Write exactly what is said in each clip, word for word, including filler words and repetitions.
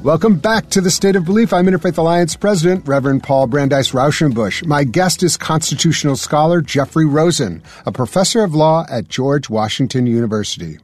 Welcome back to the State of Belief. I'm Interfaith Alliance President, Reverend Paul Brandeis Rauschenbusch. My guest is constitutional scholar Jeffrey Rosen, a professor of law at George Washington University.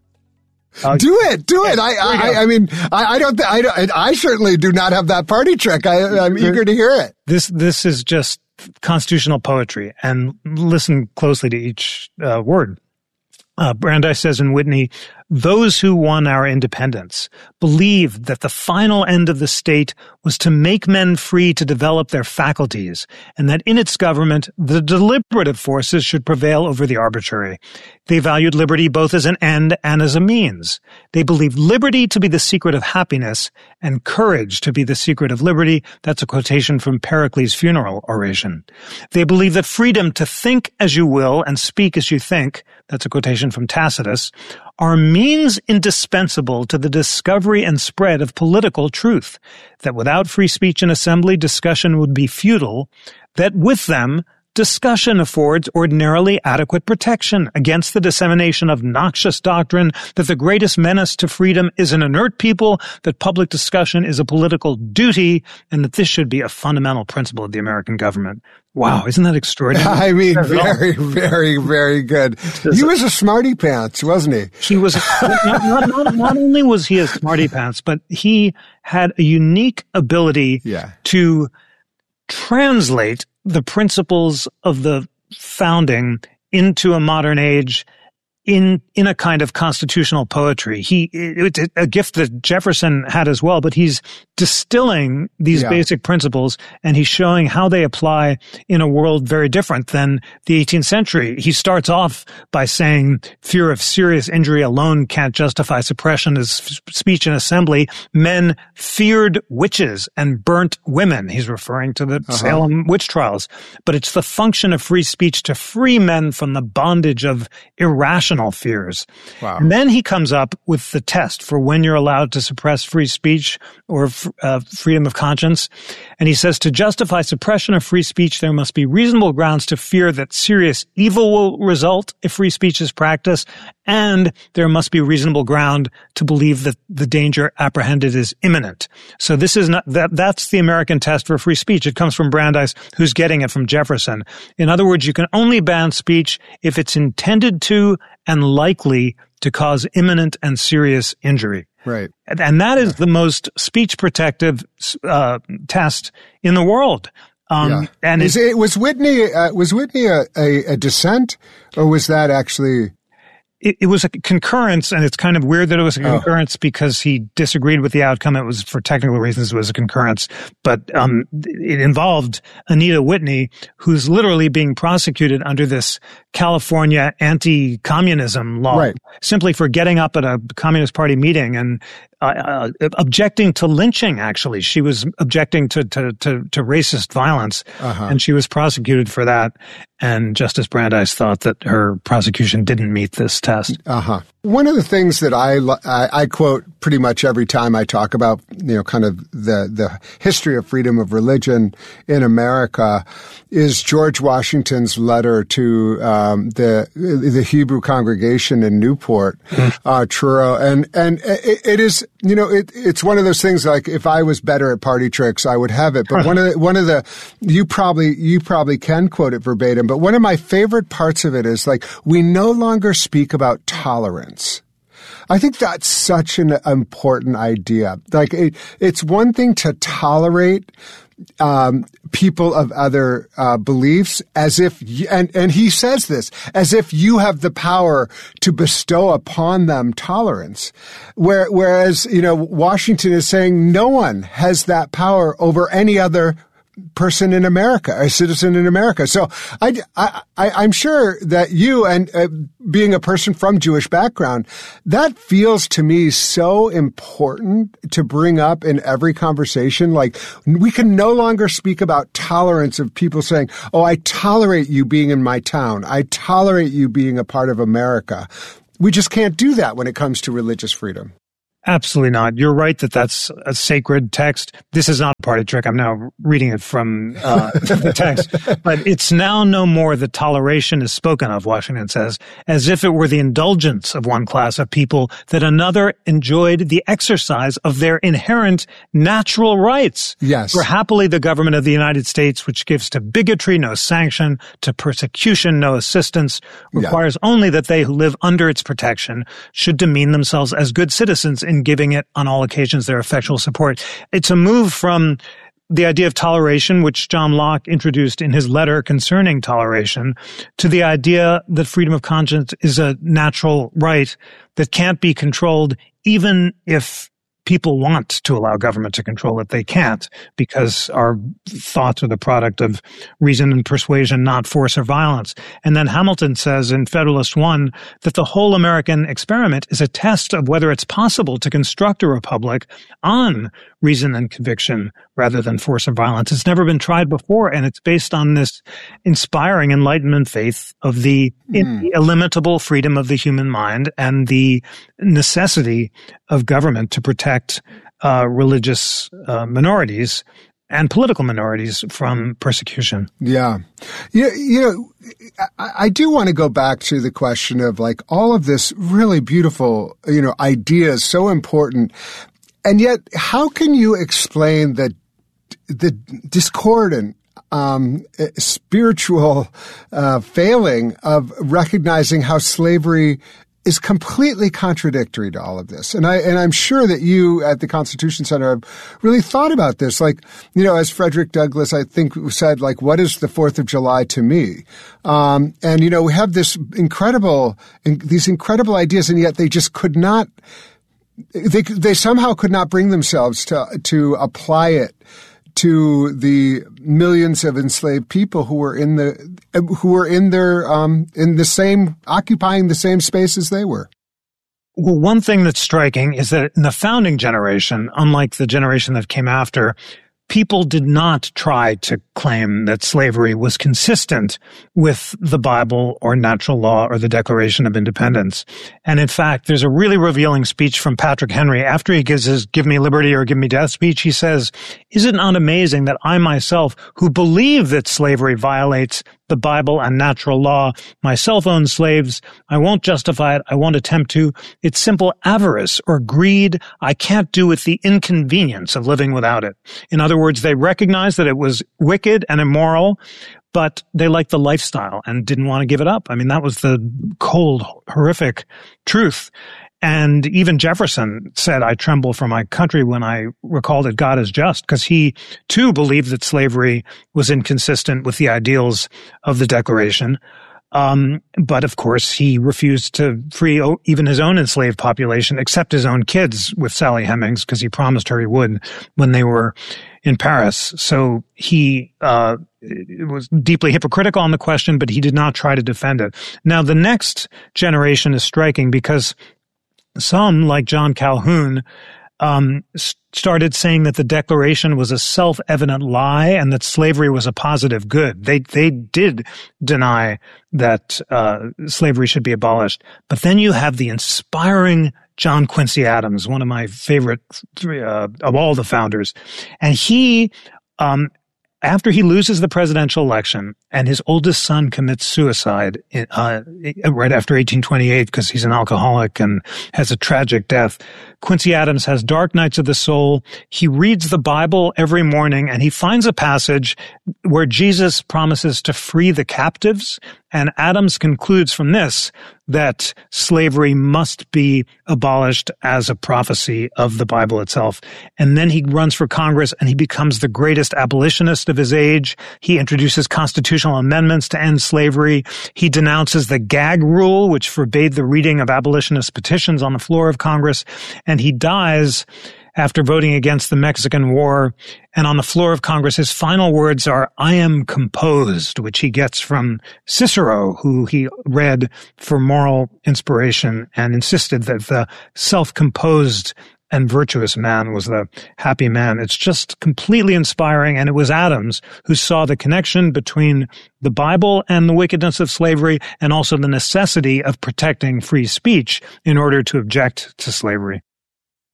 Uh, do it, do it. I, I, I mean, I, I don't, I don't, I certainly do not have that party trick. I, I'm eager to hear it. This, this is just constitutional poetry, and listen closely to each uh, word. Uh, Brandeis says in Whitney, those who won our independence believed that the final end of the state was to make men free to develop their faculties, and that in its government, the deliberative forces should prevail over the arbitrary. They valued liberty both as an end and as a means. They believed liberty to be the secret of happiness and courage to be the secret of liberty. That's a quotation from Pericles' funeral oration. They believed that freedom to think as you will and speak as you think, that's a quotation from Tacitus, are means indispensable to the discovery and spread of political truth, that without free speech and assembly, discussion would be futile, that with them, discussion affords ordinarily adequate protection against the dissemination of noxious doctrine, that the greatest menace to freedom is an inert people, that public discussion is a political duty, and that this should be a fundamental principle of the American government. Wow, isn't that extraordinary? I mean, very, very, very good. He was a smarty pants, wasn't he? He was, not, not, not, not only was he a smarty pants, but he had a unique ability yeah. to translate the principles of the founding into a modern age in in a kind of constitutional poetry. He it's a gift that Jefferson had as well, but he's distilling these yeah. basic principles, and he's showing how they apply in a world very different than the eighteenth century. He starts off by saying fear of serious injury alone can't justify suppression as speech and assembly. Men feared witches and burnt women. He's referring to the uh-huh. Salem witch trials. But it's the function of free speech to free men from the bondage of irrational fears. Wow. And then he comes up with the test for when you're allowed to suppress free speech or uh, freedom of conscience. And he says to justify suppression of free speech, there must be reasonable grounds to fear that serious evil will result if free speech is practiced, and there must be reasonable ground to believe that the danger apprehended is imminent. So this is not that that's the American test for free speech. It comes from Brandeis, who's getting it from Jefferson. In other words, you can only ban speech if it's intended to and likely to cause imminent and serious injury. Right. And that is the most speech protective uh, test in the world. Um, yeah. And is it, was Whitney uh, was Whitney a, a, a dissent, or was that actually? It, it was a concurrence, and it's kind of weird that it was a concurrence oh. because he disagreed with the outcome. It was for technical reasons. It was a concurrence, but um, it involved Anita Whitney, who's literally being prosecuted under this California anti-communism law, right. simply for getting up at a Communist Party meeting and uh, uh, objecting to lynching. Actually, she was objecting to to to, to racist violence, uh-huh. and she was prosecuted for that. And Justice Brandeis thought that her prosecution didn't meet this test. Uh-huh. One of the things that I, I, I quote pretty much every time I talk about, you know, kind of the, the history of freedom of religion in America is George Washington's letter to um, the the Hebrew congregation in Newport, mm-hmm. uh, Truro. And, and it, it is, you know, it, it's one of those things like if I was better at party tricks, I would have it. But one of the, one of the, you probably, you probably can quote it verbatim. But one of my favorite parts of it is like, we no longer speak about tolerance. I think that's such an important idea. Like, it, it's one thing to tolerate um, people of other uh, beliefs as if, you, and, and he says this, as if you have the power to bestow upon them tolerance. Where, whereas, you know, Washington is saying no one has that power over any other person in America, a citizen in America. So I, I, I'm sure that you, and uh, being a person from Jewish background, that feels to me so important to bring up in every conversation. Like, we can no longer speak about tolerance of people saying, oh, I tolerate you being in my town. I tolerate you being a part of America. We just can't do that when it comes to religious freedom. Absolutely not. You're right that that's a sacred text. This is not a party trick. I'm now reading it from uh, the text. But it's now no more that toleration is spoken of, Washington says, as if it were the indulgence of one class of people that another enjoyed the exercise of their inherent natural rights. Yes. For happily the government of the United States, which gives to bigotry no sanction, to persecution no assistance, requires yeah. only that they who live under its protection should demean themselves as good citizens in giving it on all occasions their effectual support. It's a move from the idea of toleration, which John Locke introduced in his letter concerning toleration, to the idea that freedom of conscience is a natural right that can't be controlled, even if people want to allow government to control it. They can't, because our thoughts are the product of reason and persuasion, not force or violence. And then Hamilton says in Federalist One that the whole American experiment is a test of whether it's possible to construct a republic on reason and conviction rather than force or violence. It's never been tried before, and it's based on this inspiring Enlightenment faith of the mm. illimitable freedom of the human mind and the necessity of government to protect uh, religious uh, minorities and political minorities from persecution. Yeah. You, you know, I, I do want to go back to the question of like all of this really beautiful, you know, ideas, so important. And yet, how can you explain the the discordant um, spiritual uh, failing of recognizing how slavery is completely contradictory to all of this? And I and I'm sure that you at the Constitution Center have really thought about this. Like, you know, as Frederick Douglass, I think, said, like, what is the Fourth of July to me? Um, and you know, we have this incredible, these incredible ideas, and yet they just could not. They they somehow could not bring themselves to to apply it to the millions of enslaved people who were in the who were in their um, in the same occupying the same space as they were. Well, one thing that's striking is that in the founding generation, unlike the generation that came after, people did not try to claim that slavery was consistent with the Bible or natural law or the Declaration of Independence. And in fact, there's a really revealing speech from Patrick Henry. After he gives his Give Me Liberty or Give Me Death speech, he says, "Is it not amazing that I myself, who believe that slavery violates the Bible and natural law, myself own slaves, I won't justify it, I won't attempt to. It's simple avarice or greed I can't do with the inconvenience of living without it." In other words, they recognized that it was wicked and immoral, but they liked the lifestyle and didn't want to give it up. I mean, that was the cold, horrific truth. And even Jefferson said, "I tremble for my country when I recall that God is just," because he too believed that slavery was inconsistent with the ideals of the Declaration. Um, but of course, he refused to free even his own enslaved population, except his own kids, with Sally Hemings, because he promised her he would when they were in Paris. So he uh was deeply hypocritical on the question, but he did not try to defend it. Now, the next generation is striking because some, like John Calhoun, um, started saying that the Declaration was a self-evident lie and that slavery was a positive good. They they did deny that uh, slavery should be abolished. But then you have the inspiring John Quincy Adams, one of my favorite uh, of all the founders, and he. Um, After he loses the presidential election and his oldest son commits suicide uh, right after eighteen twenty-eight because he's an alcoholic and has a tragic death, Quincy Adams has dark nights of the soul. He reads the Bible every morning and he finds a passage where Jesus promises to free the captives. And Adams concludes from this that slavery must be abolished as a prophecy of the Bible itself. And then he runs for Congress and he becomes the greatest abolitionist of his age. He introduces constitutional amendments to end slavery. He denounces the gag rule, which forbade the reading of abolitionist petitions on the floor of Congress. And he dies after voting against the Mexican War. And on the floor of Congress, his final words are, "I am composed," which he gets from Cicero, who he read for moral inspiration and insisted that the self-composed and virtuous man was the happy man. It's just completely inspiring. And it was Adams who saw the connection between the Bible and the wickedness of slavery, and also the necessity of protecting free speech in order to object to slavery.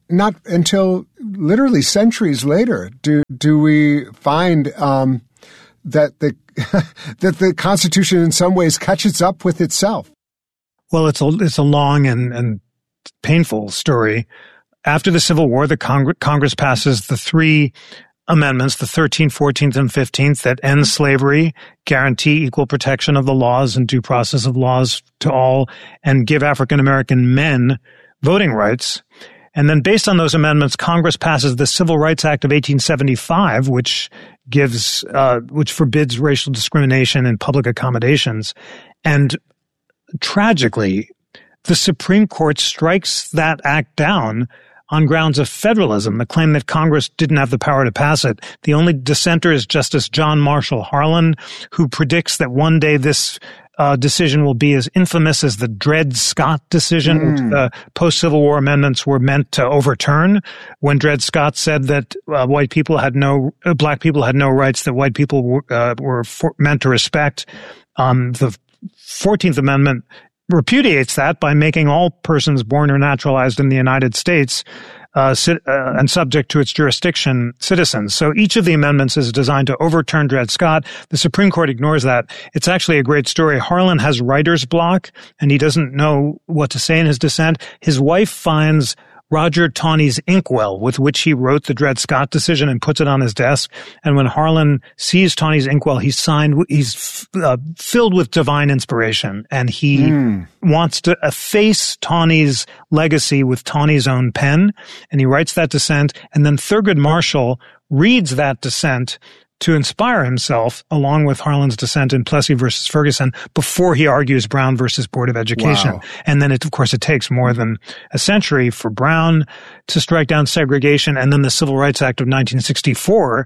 not until literally centuries later do do we find um, that the that the Constitution in some ways catches up with itself. Well, it's a it's a long and, and painful story. After the Civil War, the Cong- Congress passes the three amendments, the thirteenth, fourteenth, and fifteenth, that end slavery, guarantee equal protection of the laws and due process of laws to all, and give African American men voting rights. And then based on those amendments, Congress passes the Civil Rights Act of eighteen seventy-five, which gives, uh, which forbids racial discrimination in public accommodations. And tragically, the Supreme Court strikes that act down on grounds of federalism, the claim that Congress didn't have the power to pass it. The only dissenter is Justice John Marshall Harlan, who predicts that one day this uh, decision will be as infamous as the Dred Scott decision, mm. which the post-Civil War amendments were meant to overturn, when Dred Scott said that uh, white people had no, uh, black people had no rights that white people w- uh, were for- meant to respect. Um, the fourteenth Amendment repudiates that by making all persons born or naturalized in the United States uh, sit, uh, and subject to its jurisdiction citizens. So each of the amendments is designed to overturn Dred Scott. The Supreme Court ignores that. It's actually a great story. Harlan has writer's block, and he doesn't know what to say in his dissent. His wife finds Roger Taney's inkwell with which he wrote the Dred Scott decision and puts it on his desk. And when Harlan sees Taney's inkwell, he's signed, he's uh, filled with divine inspiration, and he mm. wants to efface Taney's legacy with Taney's own pen. And he writes that dissent. And then Thurgood Marshall reads that dissent to inspire himself, along with Harlan's dissent in Plessy versus Ferguson, before he argues Brown versus Board of Education. Wow. And then, it, of course, it takes more than a century for Brown to strike down segregation, and then the Civil Rights Act of nineteen sixty-four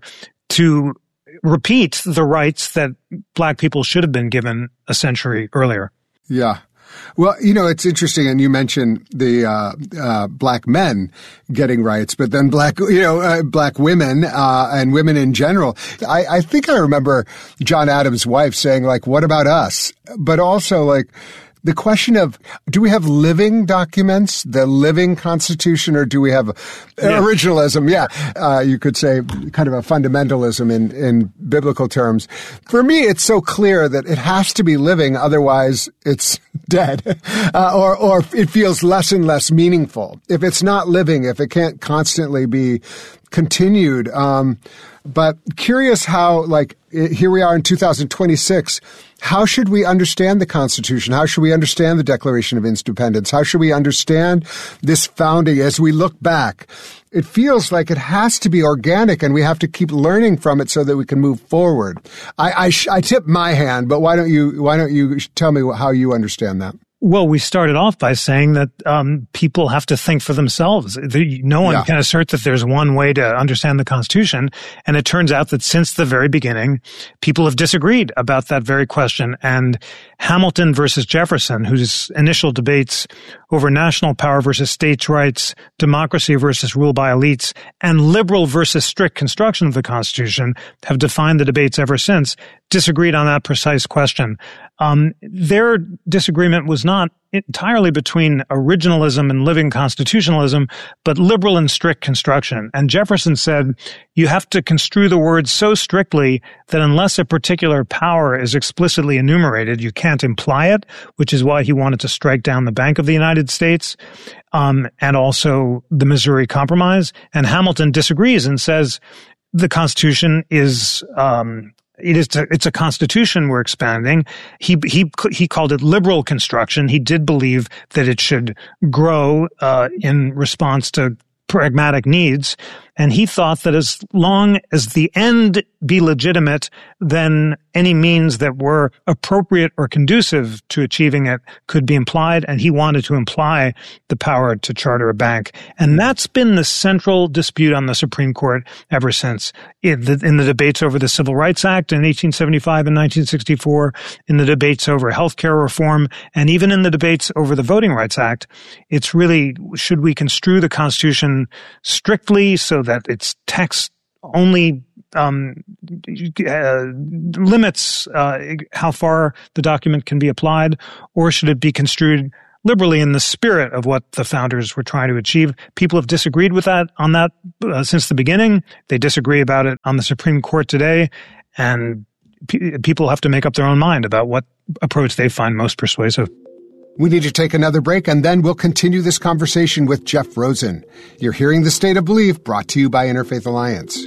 to repeat the rights that black people should have been given a century earlier. Yeah. Well, you know, it's interesting, and you mentioned the uh, uh, black men getting rights, but then black, you know, uh, black women uh, and women in general. I, I think I remember John Adams' wife saying, like, what about us? But also, like, the question of, do we have living documents, the living Constitution, or do we have yeah. originalism? Yeah, uh, you could say kind of a fundamentalism in, in biblical terms. For me, it's so clear that it has to be living, otherwise it's dead, uh, or, or it feels less and less meaningful. If it's not living, if it can't constantly be continued. Um, but curious how, like, here we are in two thousand twenty-six. How should we understand the Constitution? How should we understand the Declaration of Independence? How should we understand this founding as we look back? It feels like it has to be organic, and we have to keep learning from it so that we can move forward. I, I, I tip my hand, but why don't you, why don't you tell me how you understand that? Well, we started off by saying that um, people have to think for themselves. No one yeah. can assert that there's one way to understand the Constitution. And it turns out that since the very beginning, people have disagreed about that very question. And Hamilton versus Jefferson, whose initial debates over national power versus states' rights, democracy versus rule by elites, and liberal versus strict construction of the Constitution have defined the debates ever since, disagreed on that precise question. Um, their disagreement was not entirely between originalism and living constitutionalism, but liberal and strict construction. And Jefferson said, you have to construe the words so strictly that unless a particular power is explicitly enumerated, you can't imply it, which is why he wanted to strike down the Bank of the United States, um, and also the Missouri Compromise. And Hamilton disagrees and says the Constitution is, um, It is, to, it's a constitution we're expanding. He, he, he called it liberal construction. He did believe that it should grow, uh, in response to pragmatic needs. And he thought that as long as the end be legitimate, then any means that were appropriate or conducive to achieving it could be implied. And he wanted to imply the power to charter a bank. And that's been the central dispute on the Supreme Court ever since. In the, in the debates over the Civil Rights Act in eighteen seventy-five and nineteen sixty-four, in the debates over healthcare reform, and even in the debates over the Voting Rights Act, it's really, should we construe the Constitution strictly so that its text only um, uh, limits uh, how far the document can be applied, or should it be construed liberally in the spirit of what the founders were trying to achieve. People have disagreed with that on that uh, since the beginning. They disagree about it on the Supreme Court today, and pe- people have to make up their own mind about what approach they find most persuasive. We need to take another break, and then we'll continue this conversation with Jeff Rosen. You're hearing The State of Belief, brought to you by Interfaith Alliance.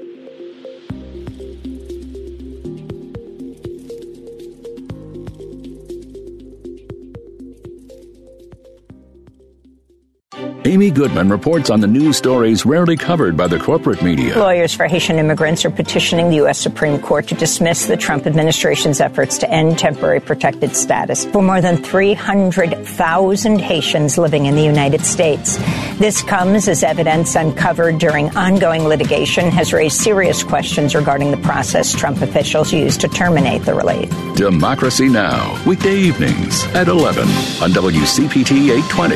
Amy Goodman reports on the news stories rarely covered by the corporate media. Lawyers for Haitian immigrants are petitioning the U S Supreme Court to dismiss the Trump administration's efforts to end temporary protected status for more than three hundred thousand Haitians living in the United States. This comes as evidence uncovered during ongoing litigation has raised serious questions regarding the process Trump officials used to terminate the relief. Democracy Now!, weekday evenings at eleven on W C P T eight twenty.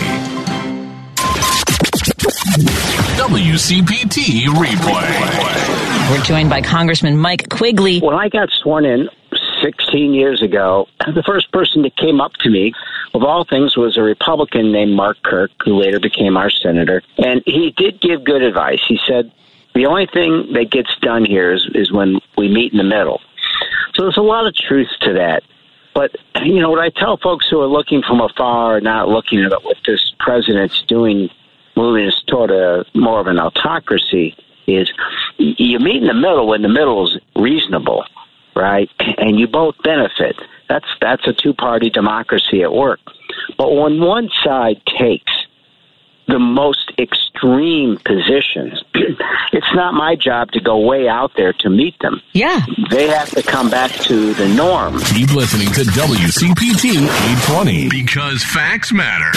W C P T Replay. We're joined by Congressman Mike Quigley. When I got sworn in sixteen years ago, the first person that came up to me, of all things, was a Republican named Mark Kirk, who later became our senator. And he did give good advice. He said, the only thing that gets done here is, is when we meet in the middle. So there's a lot of truth to that. But, you know, what I tell folks who are looking from afar or not looking at what this president's doing, moving us toward a more of an autocracy, is you meet in the middle when the middle is reasonable, right? And you both benefit. That's that's a two-party democracy at work. But when one side takes the most extreme positions, it's not my job to go way out there to meet them. Yeah. They have to come back to the norm. Keep listening to W C P T eight twenty, because facts matter.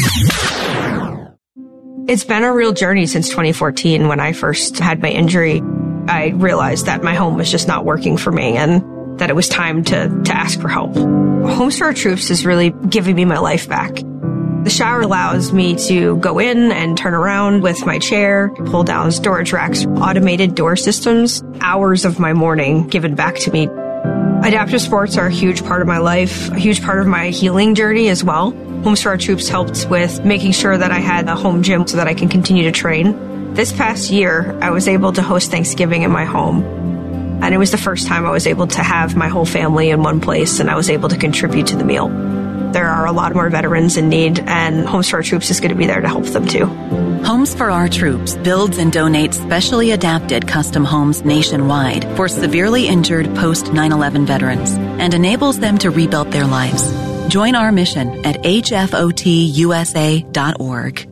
It's been a real journey since twenty fourteen when I first had my injury. I realized that my home was just not working for me and that it was time to, to ask for help. Homes for Our Troops is really giving me my life back. The shower allows me to go in and turn around with my chair, pull down storage racks, automated door systems, hours of my morning given back to me. Adaptive sports are a huge part of my life, a huge part of my healing journey as well. Homes for Our Troops helped with making sure that I had a home gym so that I can continue to train. This past year, I was able to host Thanksgiving in my home. And it was the first time I was able to have my whole family in one place, and I was able to contribute to the meal. There are a lot more veterans in need, and Homes for Our Troops is going to be there to help them too. Homes for Our Troops builds and donates specially adapted custom homes nationwide for severely injured post nine eleven veterans and enables them to rebuild their lives. Join our mission at H F O T U S A dot org.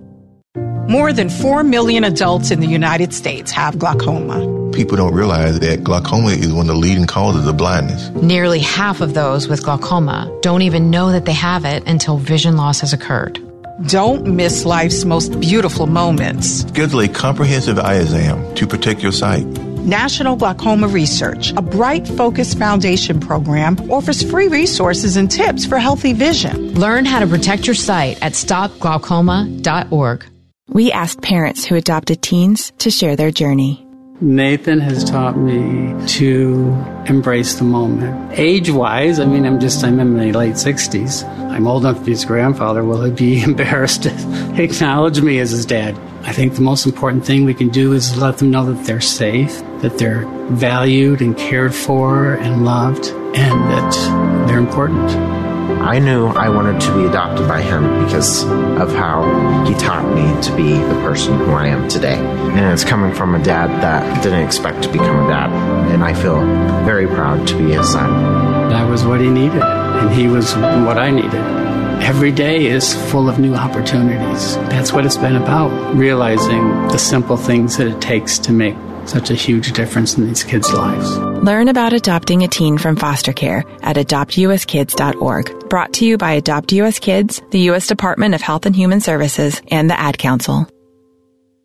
More than four million adults in the United States have glaucoma. People don't realize that glaucoma is one of the leading causes of blindness. Nearly half of those with glaucoma don't even know that they have it until vision loss has occurred. Don't miss life's most beautiful moments. Schedule a comprehensive eye exam to protect your sight. National Glaucoma Research, a Bright Focus Foundation program, offers free resources and tips for healthy vision. Learn how to protect your sight at stop glaucoma dot org. We asked parents who adopted teens to share their journey. Nathan has taught me to embrace the moment. Age-wise, I mean, I'm just, I'm in my late sixties. I'm old enough to be his grandfather. Will he be embarrassed to acknowledge me as his dad? I think the most important thing we can do is let them know that they're safe, that they're valued and cared for and loved, and that they're important. I knew I wanted to be adopted by him because of how he taught me to be the person who I am today. And it's coming from a dad that didn't expect to become a dad. And I feel very proud to be his son. That was what he needed, and he was what I needed. Every day is full of new opportunities. That's what it's been about, realizing the simple things that it takes to make such a huge difference in these kids' lives. Learn about adopting a teen from foster care at adopt U S kids dot org. Brought to you by Adopt U S Kids, the U S Department of Health and Human Services, and the Ad Council.